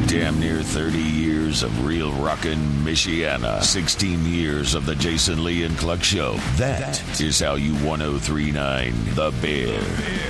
Damn near 30 years of real rockin' Michiana. 16 years of the Jason Lee and Cluck Show. That is how you 1039 The Bear.